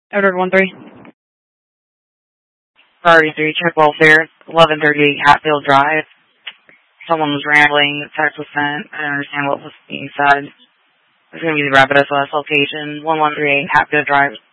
Order 1-3. Priority 3, check welfare, 1138 Hatfield Drive. Someone was rambling, the text was sent, I didn't understand what was being said. It's going to be the Rapid SOS location, 1138 Hatfield Drive.